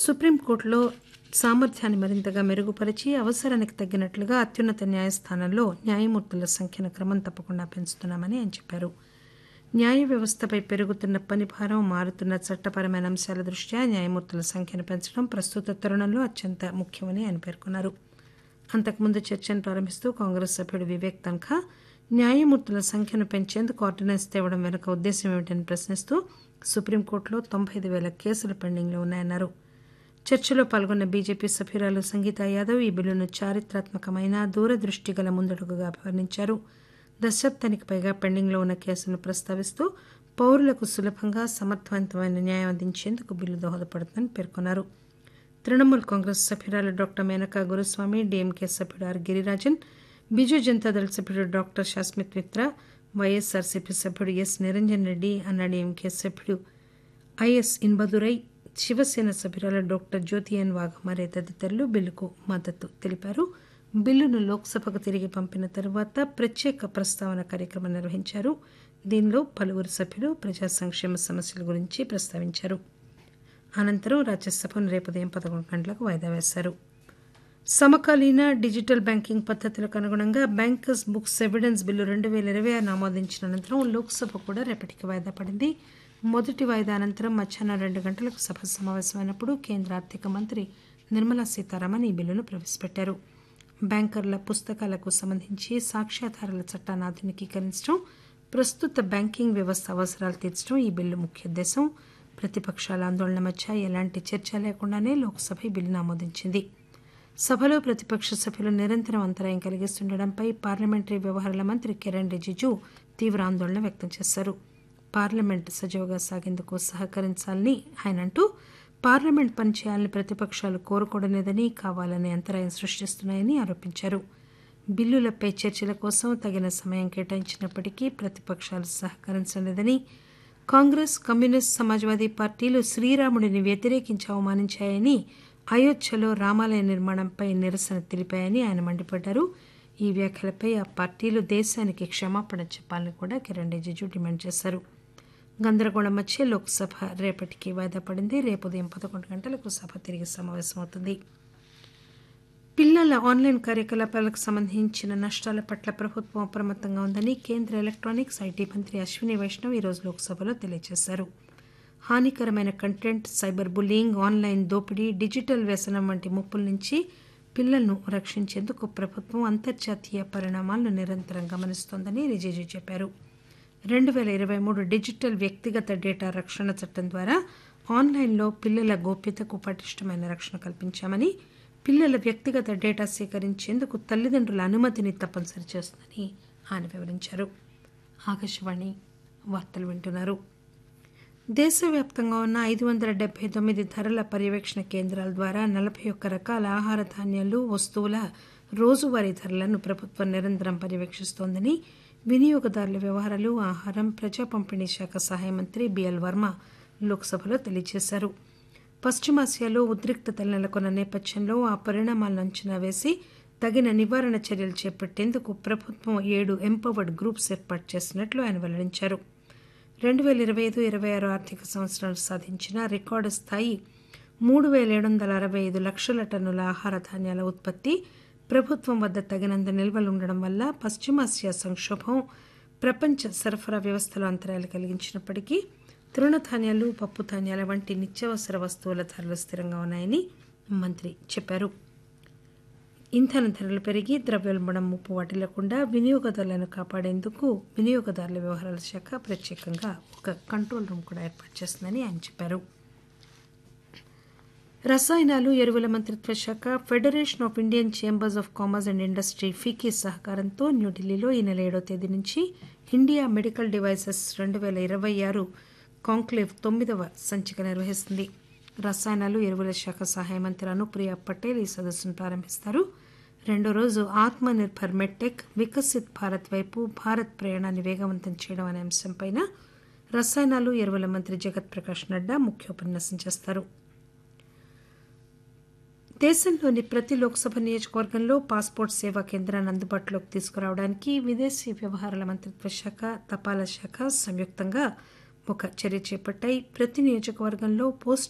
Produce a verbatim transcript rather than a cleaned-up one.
సుప్రీంకోర్టులో సామర్థ్యాన్ని మరింతగా మెరుగుపరిచి అవసరానికి తగ్గినట్లుగా అత్యున్నత న్యాయస్థానంలో న్యాయమూర్తుల సంఖ్యను క్రమం తప్పకుండా పెంచుతున్నామని ఆయన చెప్పారు. న్యాయ వ్యవస్థపై పెరుగుతున్న పనిభారం, మారుతున్న చట్టపరమైన అంశాల దృష్ట్యా న్యాయమూర్తుల సంఖ్యను పెంచడం ప్రస్తుత తరుణంలో అత్యంత ముఖ్యమని ఆయన పేర్కొన్నారు. అంతకుముందు చర్చను ప్రారంభిస్తూ కాంగ్రెస్ సభ్యుడు వివేక్ తన్ఖా న్యాయమూర్తుల సంఖ్యను పెంచేందుకు ఆర్డినెన్స్ తేవడం వెనుక ఉద్దేశం ఏమిటని ప్రశ్నిస్తూ సుప్రీంకోర్టులో తొంభై ఐదు పేల కేసులు పెండింగ్లో ఉన్నాయన్నారు. చర్చలో పాల్గొన్న బీజేపీ సభ్యురాలు సంగీతా యాదవ్ ఈ బిల్లును చారిత్రాత్మకమైన దూరదృష్టి గల ముందడుగుగా అభివర్ణించారు. దశాబ్దానికి పైగా పెండింగ్లో ఉన్న కేసులను ప్రస్తావిస్తూ పౌరులకు సులభంగా సమర్థవంతమైన న్యాయం అందించేందుకు బిల్లు దోహదపడుతుందని పేర్కొన్నారు. తృణమూల్ కాంగ్రెస్ సభ్యురాలు డాక్టర్ మేనకా గురుస్వామి, డీఎంకే సభ్యుడు ఆర్ గిరిరాజన్, బిజు జనతాదళ సభ్యుడు డాక్టర్ శాస్మిత్ మిత్రా, వైఎస్ఆర్సీపీ సభ్యుడు ఎస్ నిరంజన్ రెడ్డి, అన్నాడీఎంకే సభ్యుడు ఐఎస్ ఇన్బదురై, శివసేన సభ్యురాలు డాక్టర్ జ్యోతి ఎన్ వాఘమారే తదితరులు బిల్లుకు మద్దతు తెలిపారు. బిల్లును లోక్సభకు తిరిగి పంపిన తర్వాత ప్రత్యేక ప్రస్తావన కార్యక్రమం నిర్వహించారు. దీనిలో పలువురు సభ్యులు ప్రజా సంక్షేమ సమస్యల గురించి ప్రస్తావించారు. అనంతరం రాజ్యసభను రేపు ఉదయం పదకొండు గంటలకు వాయిదా వేశారు. సమకాలీన డిజిటల్ బ్యాంకింగ్ పద్దతులకు అనుగుణంగా బ్యాంకర్స్ బుక్స్ ఎవిడెన్స్ బిల్లు రెండు పేల ఇరవై ఆరు ఆమోదించిన అనంతరం లోక్సభ కూడా రేపటికి వాయిదా పడింది. మొదటి వాయిదా అనంతరం మధ్యాహ్నం రెండు గంటలకు సభ సమావేశమైనప్పుడు కేంద్ర ఆర్థిక మంత్రి నిర్మలా సీతారామన్ ఈ బిల్లును ప్రవేశపెట్టారు. బ్యాంకర్ల పుస్తకాలకు సంబంధించి సాక్ష్యాధారాల చట్టాన్ని ఆధునికీకరించడం, ప్రస్తుత బ్యాంకింగ్ వ్యవస్థ అవసరాలు తీర్చడం ఈ బిల్లు ముఖ్య ఉద్దేశం. ప్రతిపక్షాల ఆందోళన మధ్య ఎలాంటి చర్చ లేకుండానే లోక్సభ ఈ బిల్లును ఆమోదించింది. సభలో ప్రతిపక్ష సభ్యులు నిరంతరం అంతరాయం కలిగిస్తుండటంపై పార్లమెంటరీ వ్యవహారాల మంత్రి కిరణ్ రిజిజు తీవ్ర ఆందోళన వ్యక్తం చేశారు. పార్లమెంట్ సజావుగా సాగేందుకు సహకరించాలని ఆయన అంటూ పార్లమెంట్ పనిచేయాలని ప్రతిపక్షాలు కోరుకోవడం లేదని, కావాలని అంతరాయం సృష్టిస్తున్నాయని ఆరోపించారు. బిల్లులపై చర్చల కోసం తగిన సమయం కేటాయించినప్పటికీ ప్రతిపక్షాలు సహకరించడం లేదని, కాంగ్రెస్, కమ్యూనిస్ట్, సమాజ్వాదీ పార్టీలు శ్రీరాముడిని వ్యతిరేకించి అవమానించాయని, అయోధ్యలో రామాలయ నిర్మాణంపై నిరసన తెలిపాయని ఆయన మండిపడ్డారు. ఈ వ్యాఖ్యలపై ఆ పార్టీలు దేశానికి క్షమాపణ చెప్పాలని కూడా కిరణ్ రిజిజు డిమాండ్ చేశారు. గందరగోళం మధ్య లోక్సభ రేపటికి వాయిదా పడింది. రేపు ఉదయం పదకొండు గంటలకు సభ తిరిగి సమావేశమవుతుంది. పిల్లల ఆన్లైన్ కార్యకలాపాలకు సంబంధించిన నష్టాల పట్ల ప్రభుత్వం అప్రమత్తంగా ఉందని కేంద్ర ఎలక్ట్రానిక్స్, ఐటీ మంత్రి అశ్విని వైష్ణవ్ ఈరోజు లోక్సభలో తెలియజేశారు. హానికరమైన కంటెంట్, సైబర్ బుల్లింగ్, ఆన్లైన్ దోపిడీ, డిజిటల్ వ్యసనం వంటి ముప్పుల నుంచి పిల్లలను రక్షించేందుకు ప్రభుత్వం అంతర్జాతీయ పరిణామాలను నిరంతరం గమనిస్తోందని రిజిజు చెప్పారు. రెండు పేల ఇరవై మూడు డిజిటల్ వ్యక్తిగత డేటా రక్షణ చట్టం ద్వారా ఆన్లైన్లో పిల్లల గోప్యతకు పటిష్టమైన రక్షణ కల్పించామని, పిల్లల వ్యక్తిగత డేటా సేకరించేందుకు తల్లిదండ్రుల అనుమతిని తప్పనిసరి చేస్తుందని ఆయన వివరించారు. ఆకాశవాణి వార్తలు వింటున్నారు. దేశవ్యాప్తంగా ఉన్న ఐదు వందల డెబ్బై తొమ్మిది ధరల పర్యవేక్షణ కేంద్రాల ద్వారా నలభై ఒక్క రకాల ఆహార ధాన్యాలు, వస్తువుల రోజువారీ ధరలను ప్రభుత్వం నిరంతరం పర్యవేక్షిస్తోందని వినియోగదారుల వ్యవహారాలు, ఆహారం, ప్రజా పంపిణీ శాఖ సహాయ మంత్రి బిఎల్ వర్మ లోక్సభలో తెలియజేశారు. పశ్చిమాసియాలో ఉద్రిక్తతలు నెలకొన్న నేపథ్యంలో ఆ పరిణామాలను అంచనా వేసి తగిన నివారణ చర్యలు చేపట్టేందుకు ప్రభుత్వం ఏడు ఎంపవర్డ్ గ్రూప్స్ ఏర్పాటు చేసినట్లు ఆయన వెల్లడించారు. రెండు పేల ఇరవై ఐదు ఇరవై ఆరు ఆర్థిక సంవత్సరాలు సాధించిన రికార్డు స్థాయి మూడు పేల ఏడు వందల అరవై ఐదు లక్షల టన్నుల ఆహార ధాన్యాల ఉత్పత్తి, ప్రభుత్వం వద్ద తగినంత నిల్వలు ఉండడం వల్ల పశ్చిమాసియా సంక్షోభం ప్రపంచ సరఫరా వ్యవస్థలో అంతరాయాలు కలిగించినప్పటికీ తృణధాన్యాలు, పప్పు ధాన్యాల వంటి నిత్యావసర వస్తువుల ధరలు స్థిరంగా ఉన్నాయని మంత్రి చెప్పారు. ఇంధన ధరలు పెరిగి ద్రవ్యోల్బణం ముప్పు వాటిల్లకుండా వినియోగదారులను కాపాడేందుకు వినియోగదారుల వ్యవహారాల శాఖ ప్రత్యేకంగా ఒక కంట్రోల్ రూమ్ కూడా ఏర్పాటు చేస్తుందని ఆయన చెప్పారు. రసాయనాలు, ఎరువుల మంత్రిత్వ శాఖ, federation of Indian chambers of commerce and industry FICCI సహకారంతో న్యూఢిల్లీలో ఈ నెల ఏడో తేదీ నుంచి ఇండియా మెడికల్ డివైసెస్ రెండు పేల ఇరవై ఆరు కాంక్లేవ్ తొమ్మిదవ సంచిక నిర్వహిస్తుంది. రసాయనాలు, ఎరువుల శాఖ సహాయ మంత్రి అనుప్రియ పటేల్ ఈ సదస్సును ప్రారంభిస్తారు. రెండో రోజు ఆత్మ నిర్భర్ మెడ్టెక్, వికసిత్ భారత్ వైపు భారత్ ప్రయాణాన్ని వేగవంతం చేయడం అనే అంశంపై రసాయనాలు, ఎరువుల మంత్రి జగత్ ప్రకాష్ నడ్డా ముఖ్య ఉపన్యాసం చేస్తారు. దేశంలోని ప్రతి లోక్సభ నియోజకవర్గంలో పాస్పోర్ట్ సేవా కేంద్రాన్ని అందుబాటులోకి తీసుకురావడానికి విదేశీ వ్యవహారాల మంత్రిత్వ శాఖ, తపాలా శాఖ సంయుక్తంగా ఒక చర్య చేపట్టాయి. ప్రతి నియోజకవర్గంలో పోస్ట్